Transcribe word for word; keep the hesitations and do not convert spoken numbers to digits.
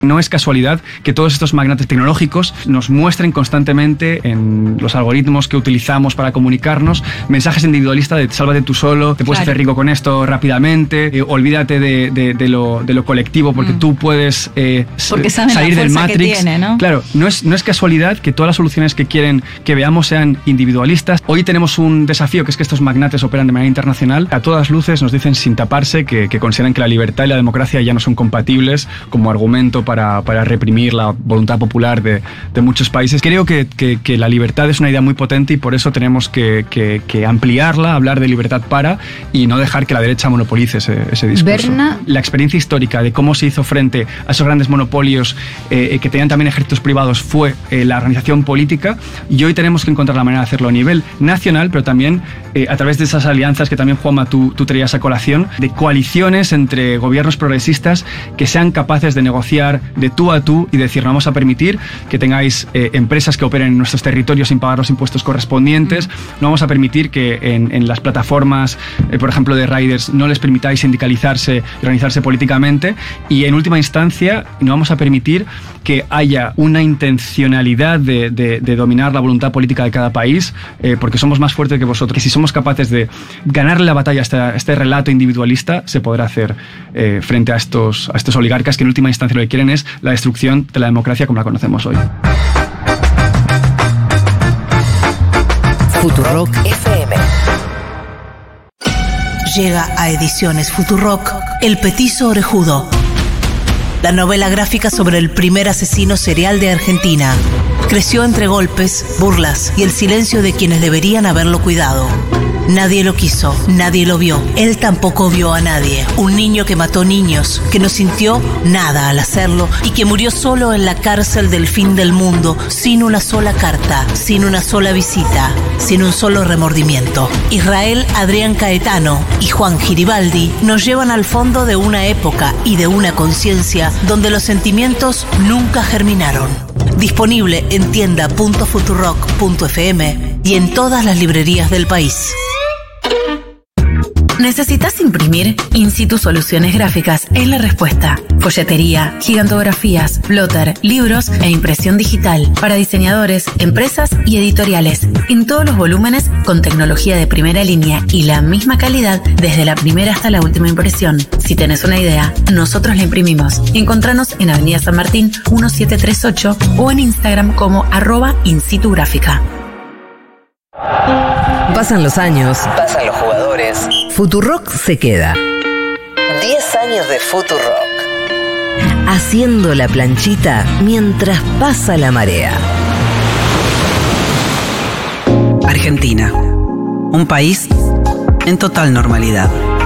No es casualidad que todos estos magnates tecnológicos nos muestren constantemente en los algoritmos que utilizamos para comunicarnos mensajes individualistas de sálvate tú solo, te puedes claro. hacer rico con esto rápidamente, eh, olvídate de, de, de, lo, de lo colectivo porque mm. tú puedes eh, porque salir del Matrix. Tiene, ¿no? Claro, no es, no es casualidad que todas las soluciones que quieren que veamos sean individualistas. Hoy tenemos un desafío que es que estos magnates operan de manera internacional. A todas luces nos dicen sin taparse que, que consideran que la libertad y la democracia ya no son compatibles como argumento para Para, para reprimir la voluntad popular de, de muchos países. Creo que, que, que la libertad es una idea muy potente y por eso tenemos que, que, que ampliarla, hablar de libertad para y no dejar que la derecha monopolice ese, ese discurso. Berna. La experiencia histórica de cómo se hizo frente a esos grandes monopolios eh, que tenían también ejércitos privados fue eh, la organización política y hoy tenemos que encontrar la manera de hacerlo a nivel nacional, pero también eh, a través de esas alianzas que también, Juanma, tú, tú traías a colación, de coaliciones entre gobiernos progresistas que sean capaces de negociar de tú a tú y decir, no vamos a permitir que tengáis eh, empresas que operen en nuestros territorios sin pagar los impuestos correspondientes, no vamos a permitir que en, en las plataformas, eh, por ejemplo, de riders, no les permitáis sindicalizarse y organizarse políticamente y, en última instancia, no vamos a permitir que haya una intencionalidad de, de, de dominar la voluntad política de cada país, eh, porque somos más fuertes que vosotros. Y si somos capaces de ganarle la batalla a este, a este relato individualista, se podrá hacer eh, frente a estos, a estos oligarcas que en última instancia lo que quieren es la destrucción de la democracia como la conocemos hoy. Futurock F M. Llega a Ediciones Futurock El Petizo Orejudo, la novela gráfica sobre el primer asesino serial de Argentina. Creció entre golpes, burlas y el silencio de quienes deberían haberlo cuidado. Nadie lo quiso, nadie lo vio. Él tampoco vio a nadie. Un niño que mató niños, que no sintió nada al hacerlo y que murió solo en la cárcel del fin del mundo, sin una sola carta, sin una sola visita, sin un solo remordimiento. Israel Adrián Caetano y Juan Giribaldi nos llevan al fondo de una época y de una conciencia donde los sentimientos nunca germinaron. Disponible en tienda punto futurock punto f m y en todas las librerías del país. ¿Necesitas imprimir? InSitu Soluciones Gráficas es la respuesta. Folletería, gigantografías, plotter, libros e impresión digital para diseñadores, empresas y editoriales. En todos los volúmenes con tecnología de primera línea y la misma calidad desde la primera hasta la última impresión. Si tenés una idea, nosotros la imprimimos. Encontranos en Avenida San Martín mil setecientos treinta y ocho o en Instagram como arroba insitugráfica. Pasan los años. Pasan los jugadores. Futurock se queda. diez años de Futurock. Haciendo la planchita mientras pasa la marea. Argentina. Un país en total normalidad.